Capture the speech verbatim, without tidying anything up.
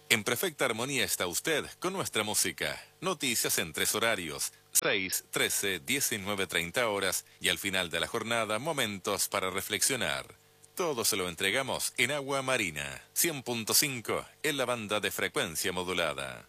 En perfecta armonía está usted con nuestra música. Noticias en tres horarios, seis, trece, diecinueve, treinta horas y al final de la jornada momentos para reflexionar. Todo se lo entregamos en Agua Marina, cien punto cinco en la banda de frecuencia modulada.